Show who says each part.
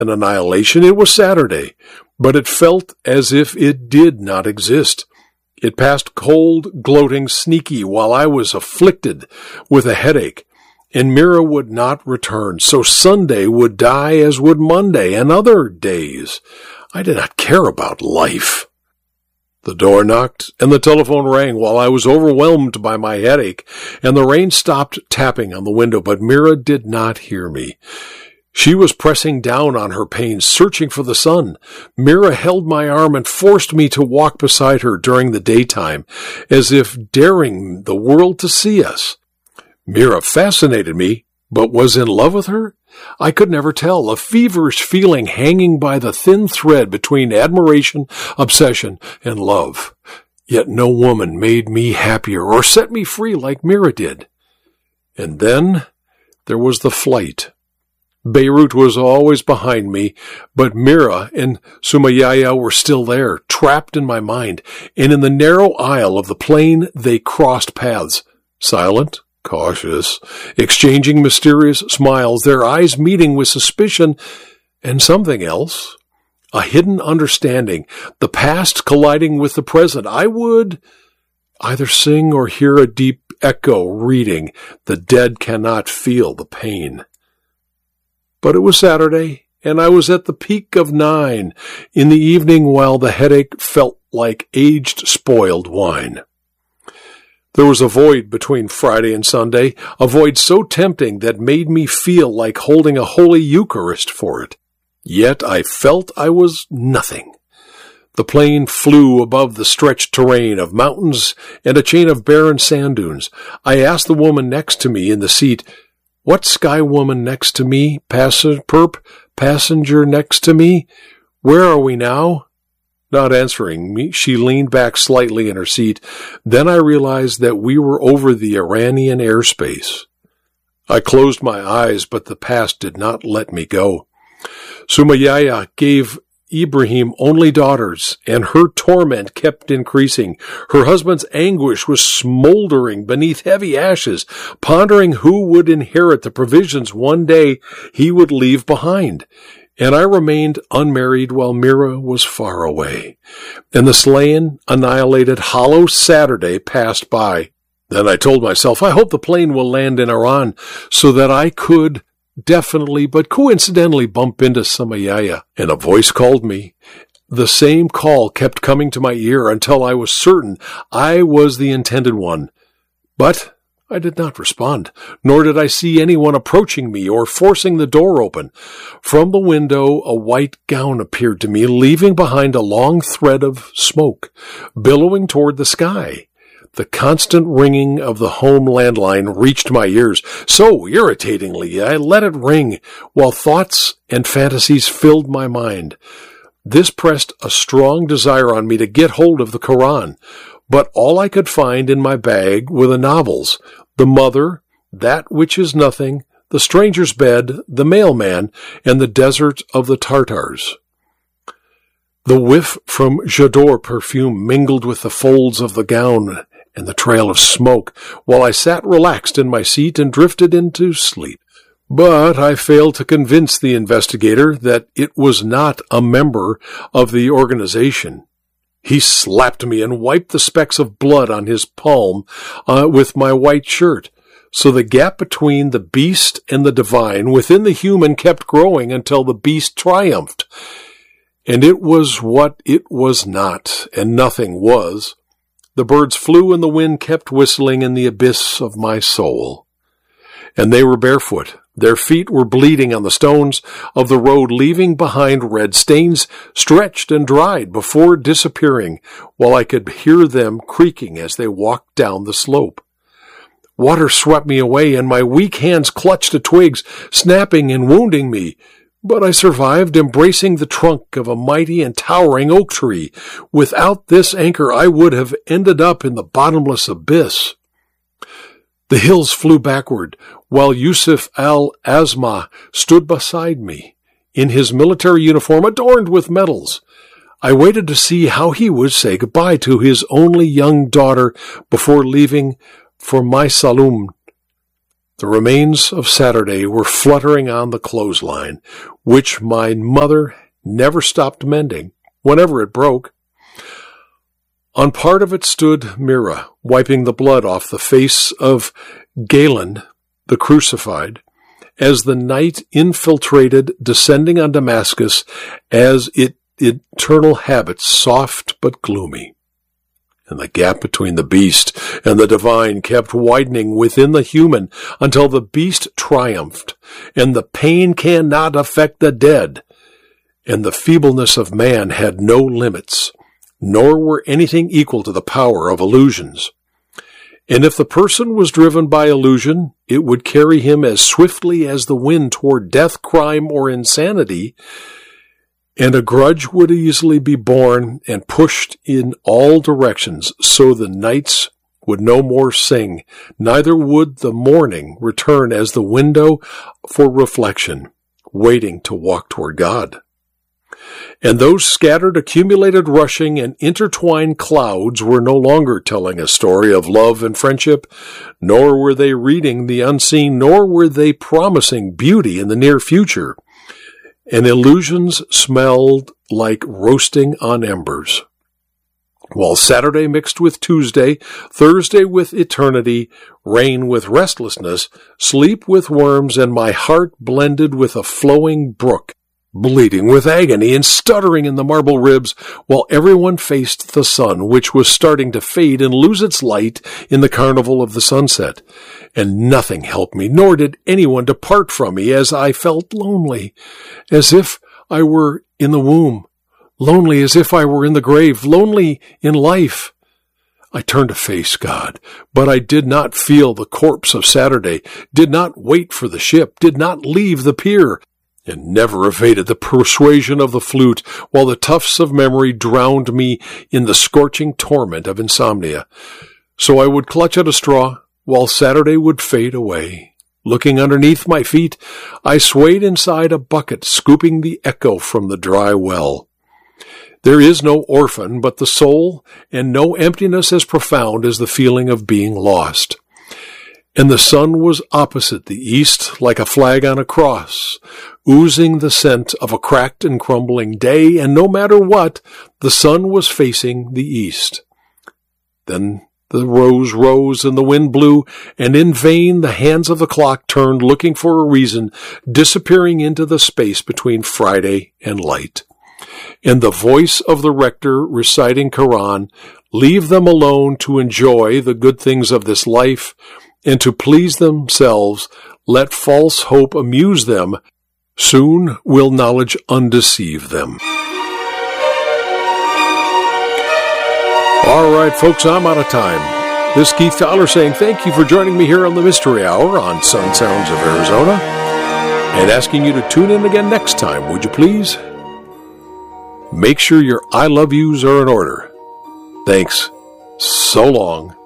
Speaker 1: an annihilation. It was Saturday, but it felt as if it did not exist. It passed cold, gloating, sneaky, while I was afflicted with a headache, and Mira would not return, so Sunday would die as would Monday and other days. I did not care about life. The door knocked, and the telephone rang while I was overwhelmed by my headache, and the rain stopped tapping on the window, but Mira did not hear me. She was pressing down on her pain, searching for the sun. Mira held my arm and forced me to walk beside her during the daytime, as if daring the world to see us. Mira fascinated me, but was in love with her? I could never tell, a feverish feeling hanging by the thin thread between admiration, obsession, and love. Yet no woman made me happier or set me free like Mira did. And then there was the flight. Beirut was always behind me, but Mira and Sumayya were still there, trapped in my mind, and in the narrow aisle of the plane they crossed paths, silent, cautious, exchanging mysterious smiles, their eyes meeting with suspicion and something else, a hidden understanding, the past colliding with the present. I would either sing or hear a deep echo reading, "The dead cannot feel the pain." But it was Saturday, and I was at the peak of 9 in the evening while the headache felt like aged, spoiled wine. There was a void between Friday and Sunday, a void so tempting that made me feel like holding a holy Eucharist for it. Yet I felt I was nothing. The plane flew above the stretched terrain of mountains and a chain of barren sand dunes. I asked the woman next to me in the seat, "What sky woman next to me? Passenger next to me? Where are we now?" Not answering me, she leaned back slightly in her seat. Then I realized that we were over the Iranian airspace. I closed my eyes, but the past did not let me go. Sumayya gave Ibrahim only daughters, and her torment kept increasing. Her husband's anguish was smoldering beneath heavy ashes, pondering who would inherit the provisions one day he would leave behind. And I remained unmarried while Mira was far away. And the slain, annihilated, hollow Saturday passed by. Then I told myself, I hope the plane will land in Iran so that I could definitely but coincidentally bump into Sumayya. And a voice called me. The same call kept coming to my ear until I was certain I was the intended one. But I did not respond, nor did I see anyone approaching me or forcing the door open. From the window, a white gown appeared to me, leaving behind a long thread of smoke, billowing toward the sky. The constant ringing of the home landline reached my ears so irritatingly I let it ring while thoughts and fantasies filled my mind. This pressed a strong desire on me to get hold of the Quran, but all I could find in my bag were the novels, The Mother, That Which Is Nothing, The Stranger's Bed, The Mailman, and The Desert of the Tartars. The whiff from J'adore perfume mingled with the folds of the gown and the trail of smoke, while I sat relaxed in my seat and drifted into sleep. But I failed to convince the investigator that it was not a member of the organization. He slapped me and wiped the specks of blood on his palm with my white shirt. So the gap between the beast and the divine within the human kept growing until the beast triumphed. And it was what it was not, and nothing was. The birds flew and the wind kept whistling in the abyss of my soul. And they were barefoot. Their feet were bleeding on the stones of the road, leaving behind red stains, stretched and dried before disappearing, while I could hear them creaking as they walked down the slope. Water swept me away, and my weak hands clutched at twigs, snapping and wounding me. But I survived, embracing the trunk of a mighty and towering oak tree. Without this anchor, I would have ended up in the bottomless abyss. The hills flew backward, while Yusuf al-Azma stood beside me, in his military uniform adorned with medals. I waited to see how he would say goodbye to his only young daughter before leaving for my Saloum. The remains of Saturday were fluttering on the clothesline, which my mother never stopped mending, whenever it broke. On part of it stood Mira, wiping the blood off the face of Galen, the crucified, as the night infiltrated, descending on Damascus as its eternal habits, soft but gloomy. And the gap between the beast and the divine kept widening within the human until the beast triumphed, and the pain cannot affect the dead, and the feebleness of man had no limits, nor were anything equal to the power of illusions. And if the person was driven by illusion, it would carry him as swiftly as the wind toward death, crime, or insanity, and a grudge would easily be born and pushed in all directions, so the nights would no more sing, neither would the morning return as the window for reflection, waiting to walk toward God. And those scattered, accumulated, rushing, and intertwined clouds were no longer telling a story of love and friendship, nor were they reading the unseen, nor were they promising beauty in the near future. And illusions smelled like roasting on embers. While Saturday mixed with Tuesday, Thursday with eternity, rain with restlessness, sleep with worms, and my heart blended with a flowing brook, bleeding with agony and stuttering in the marble ribs, while everyone faced the sun, which was starting to fade and lose its light in the carnival of the sunset. And nothing helped me, nor did anyone depart from me, as I felt lonely, as if I were in the womb, lonely as if I were in the grave, lonely in life. I turned to face God, but I did not feel the corpse of Saturday, did not wait for the ship, did not leave the pier, and never evaded the persuasion of the flute, while the tufts of memory drowned me in the scorching torment of insomnia. So I would clutch at a straw, while Saturday would fade away. Looking underneath my feet, I swayed inside a bucket, scooping the echo from the dry well. There is no orphan but the soul, and no emptiness as profound as the feeling of being lost. And the sun was opposite the east, like a flag on a cross, oozing the scent of a cracked and crumbling day, and no matter what, the sun was facing the east. Then the rose rose and the wind blew, and in vain the hands of the clock turned, looking for a reason, disappearing into the space between Friday and light. And the voice of the rector reciting Quran, "Leave them alone to enjoy the good things of this life, and to please themselves, let false hope amuse them. Soon will knowledge undeceive them." All right, folks, I'm out of time. This is Keith Tyler saying thank you for joining me here on the Mystery Hour on Sun Sounds of Arizona, and asking you to tune in again next time, would you please? Make sure your I love yous are in order. Thanks. So long.